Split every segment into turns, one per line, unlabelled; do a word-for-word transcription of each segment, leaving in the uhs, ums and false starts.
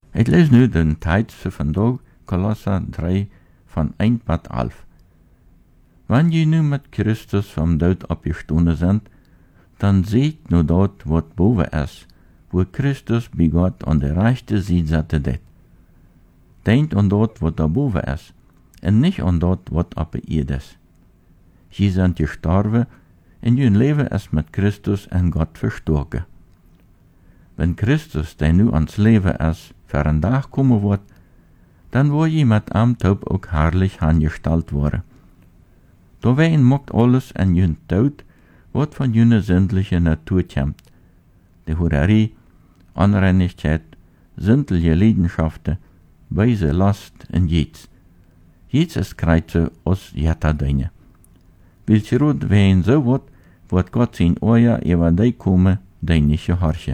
Ik lees nu de tijd voor vandaag, Kolosser drie, van één tot elf. Wanneer je nu met Christus van dood opgestaan bent, dan ziet nu dat wat boven is, wo Christus bij God aan de rechte zijde zette deed. Denkt aan dat wat daarboven is, en niet aan dat wat op de aarde is. Je bent gestorven, en je leven is met Christus en God verstoken. Wenn Christus, die nu ans leven is, voor een dag komen wordt, dan word je met hem top ook herrlich aangesteld worden. Doorwegen mocht alles en je dood, wat van je zindliche natuur komt. De hoererie, onreinigheid, zindliche leidenschaften, wijze last en jeets. Jeets is krijtse als jetta dingen. Wil je rood ween zo wat, wordt God zijn oja ewa die komen, die niet gehorchen.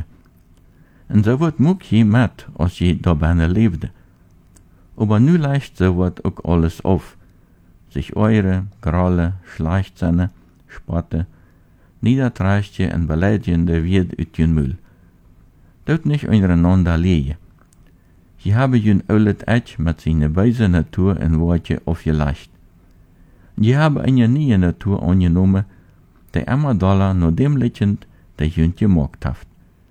En zo wat moet je met, als je daarbij leefde. Aber nu leicht so wat ook alles auf. Sich eure, grollen, schleichtzinnen, spotten, niedertreichtje en beleidigende wird uit je mul. Doet nicht untereinander leien. Je hebben je oulet etch met zijn wijze natuur en woordje aufgeleicht. Je hebben een nieuwe natuur aangenomen, die immer dollar naar dem lichend, die je gemaakt heeft.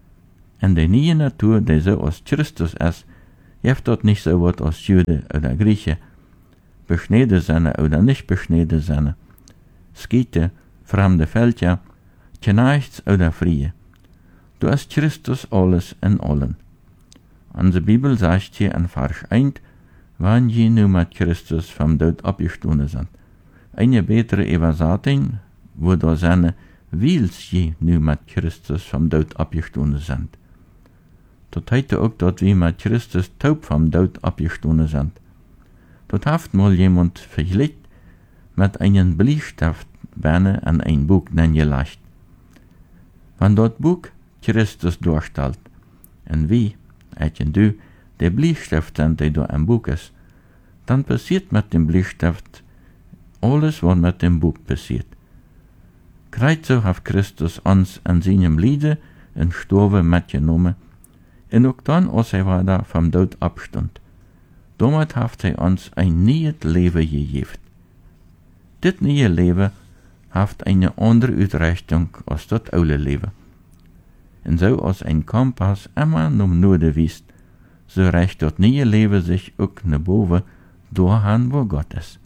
En die nieuwe natuur, die zo als Christus is, heeft dat niet zo wat als Jude oder Grieche, beschneden zijn oder nicht beschneden zijn, Skite, fremde Völker, Knechts oder Frie. Du hast Christus alles in allen. Onze Bibel sagt hier in Vers één, wann je nu met Christus vom dood opgestaan zijn. Eine betere Übersetzung, wo da seine, wils je nu met Christus vom dood opgestaan zijn. Dat heette ook dat we met Christus taub vom dood opgestaan zijn. Dat heeft mal jemand vergleicht met einen Bleistift bijna en een boek neergelegd. Wenn dat boek Christus doorstelt, en wie, et en du, de Bleistift zijn die door een boek is, dan passiert met dem Bleistift alles wat met dem boek passiert. Krijt zo heeft Christus ons aan zijn Liede en Stoven metgenomen, en ook dan als hij weer vom dood opstond. Damit heeft hij ons een nieuw leven gegeven. Dit nieuwe leven heeft een andere uitrichting als dat oude leven. En zo als een kompas immer naar noorden wijst, zo reicht dat nieuwe leven zich ook naar boven doorgaan waar God is.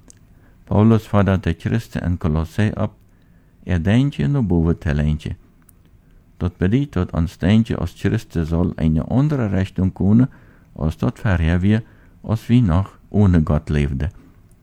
Paulus fordert de Christen in Kolossee op, er deintje naar boven te leintje. Dat betekent dat ons deintje als Christen zal een andere richting komen, als dat vorher wir, als wie nog ohne Gott leefde.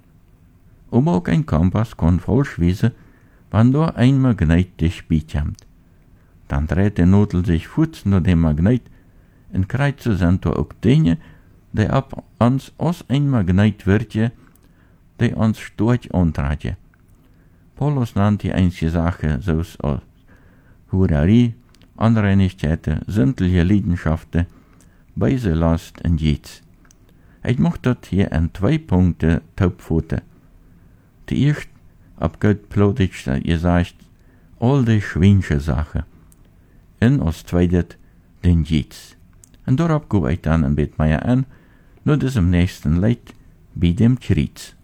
Aber ook een kompas kan falsch wezen, wann door een magneet dich bijkomt. Dan dreht de notel zich voets naar de magneet, en krijgt ze zijn er ook dingen, die op ons als een magneet werken, die ons stoort aantragen. Paulus nannt die einzige Sache, zoals als Hurerie, Unreinigkeiten, zindliche Leidenschaften, wijze last en jeets. Ik mocht dat hier in twee punten taubvoeten. De eerste, op Gott plodigt je zegt, al die schwinsche Sachen. En als tweede, den jeets. En daarop go ik dan een beetje meer aan, naar diesem nächsten Lied, bij dem Kriets.